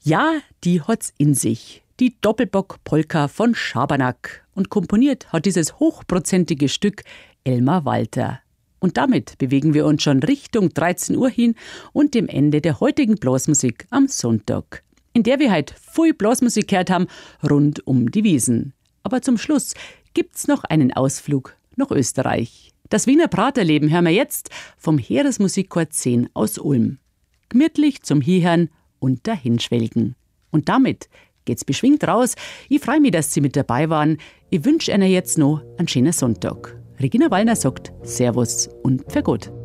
Ja, die hat's in sich. Die Doppelbock-Polka von Schabernack. Und komponiert hat dieses hochprozentige Stück Elmar Walter. Und damit bewegen wir uns schon Richtung 13 Uhr hin und dem Ende der heutigen Blasmusik am Sonntag, in der wir heute viel Blasmusik gehört haben, rund um die Wiesn. Aber zum Schluss gibt's noch einen Ausflug nach Österreich. Das Wiener Praterleben hören wir jetzt vom Heeresmusikchor 10 aus Ulm. Gemütlich zum Hierhören und dahinschwelgen. Und damit geht's beschwingt raus. Ich freue mich, dass Sie mit dabei waren. Ich wünsche Ihnen jetzt noch einen schönen Sonntag. Regina Wallner sagt Servus und Pfiat Gott.